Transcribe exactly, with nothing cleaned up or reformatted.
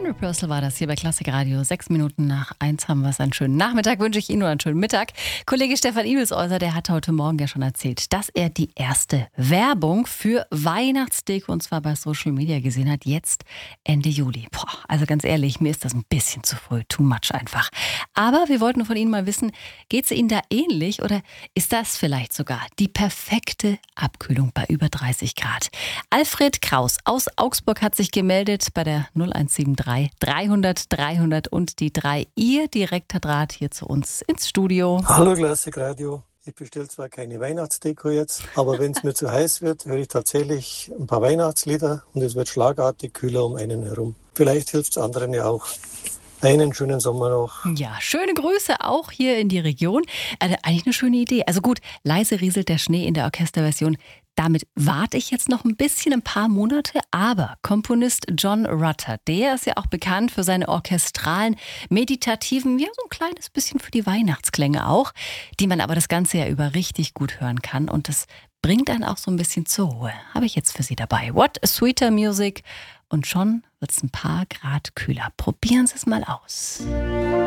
Henry Purcell war das hier bei Klassik Radio. Sechs Minuten nach eins haben wir es. Einen schönen Nachmittag wünsche ich Ihnen oder einen schönen Mittag. Kollege Stefan Ibelsäuser, der hat heute Morgen ja schon erzählt, dass er die erste Werbung für Weihnachtsdeko und zwar bei Social Media gesehen hat, jetzt Ende Juli. Boah, also ganz ehrlich, mir ist das ein bisschen zu früh, too much einfach. Aber wir wollten von Ihnen mal wissen, geht es Ihnen da ähnlich oder ist das vielleicht sogar die perfekte Abkühlung bei über dreißig Grad? Alfred Kraus aus Augsburg hat sich gemeldet bei der null eins sieben drei dreihundert dreihundert und die drei. Ihr direkter Draht hier zu uns ins Studio. Hallo Klassik Radio. Ich bestelle zwar keine Weihnachtsdeko jetzt, aber wenn es mir zu heiß wird, höre ich tatsächlich ein paar Weihnachtslieder und es wird schlagartig kühler um einen herum. Vielleicht hilft es anderen ja auch. Einen schönen Sommer noch. Ja, schöne Grüße auch hier in die Region. Also eigentlich eine schöne Idee. Also gut, leise rieselt der Schnee in der Orchesterversion. Damit warte ich jetzt noch ein bisschen, ein paar Monate. Aber Komponist John Rutter, der ist ja auch bekannt für seine orchestralen, meditativen, ja so ein kleines bisschen für die Weihnachtsklänge auch, die man aber das ganze Jahr über richtig gut hören kann. Und das bringt einen auch so ein bisschen zur Ruhe. Habe ich jetzt für Sie dabei. What a Sweeter Music. Und schon wird es ein paar Grad kühler. Probieren Sie es mal aus.